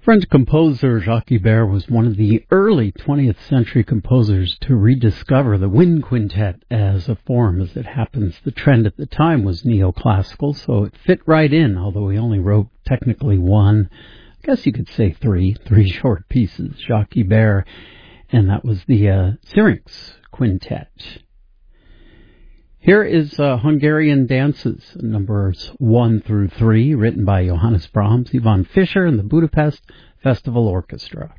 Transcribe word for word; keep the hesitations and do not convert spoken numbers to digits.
French composer Jacques Ibert was one of the early twentieth century composers to rediscover the wind quintet as a form. As it happens, the trend at the time was neoclassical, so it fit right in, although he only wrote technically one, I guess you could say three, three short pieces, Jacques Ibert, and that was the uh, Syrinx Quintet. Here is uh, Hungarian Dances, numbers one through three, written by Johannes Brahms, Ivan Fischer, and the Budapest Festival Orchestra.